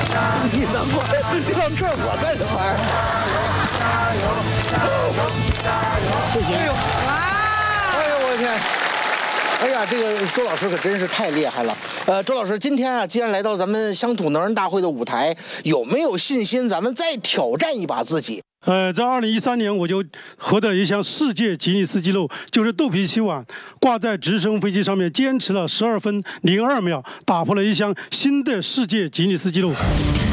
你能过让这我在这玩？不行！哎呦我的天！哎呀，这个周老师可真是太厉害了。周老师，今天啊，既然来到咱们乡土能人大会的舞台，有没有信心咱们再挑战一把自己？ 在2013年，我就获得一项世界吉尼斯纪录，就是豆皮洗碗挂在直升飞机上面，坚持了12分02秒，打破了一项新的世界吉尼斯纪录。